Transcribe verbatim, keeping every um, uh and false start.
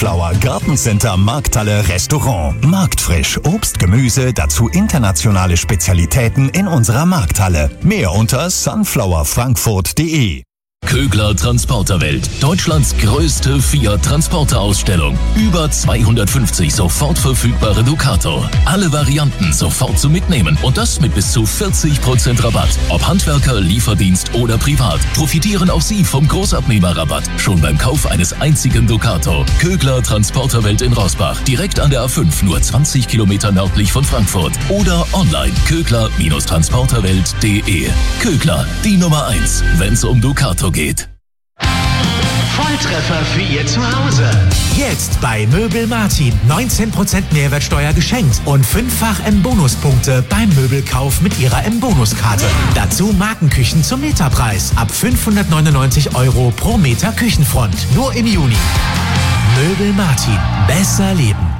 Sunflower Gartencenter Markthalle Restaurant. Marktfrisch, Obst, Gemüse, dazu internationale Spezialitäten in unserer Markthalle. Mehr unter sunflower frankfurt punkt de. Kögler Transporterwelt, Deutschlands größte Fiat-Transporter-Ausstellung. Über zweihundertfünfzig sofort verfügbare Ducato. Alle Varianten sofort zum Mitnehmen und das mit bis zu vierzig Prozent Rabatt. Ob Handwerker, Lieferdienst oder privat, profitieren auch Sie vom Großabnehmerrabatt. Schon beim Kauf eines einzigen Ducato. Kögler Transporterwelt in Rossbach, direkt an der A fünf, nur zwanzig Kilometer nördlich von Frankfurt. Oder online kögler Transporterwelt punkt de. Kögler, die Nummer eins, wenn's um Ducato geht. Volltreffer für Ihr Zuhause. Jetzt bei Möbel Martin. neunzehn Prozent Mehrwertsteuer geschenkt und fünffach M-Bonuspunkte beim Möbelkauf mit Ihrer M-Bonuskarte. Dazu Markenküchen zum Meterpreis. Ab fünfhundertneunundneunzig Euro pro Meter Küchenfront. Nur im Juni. Möbel Martin. Besser leben.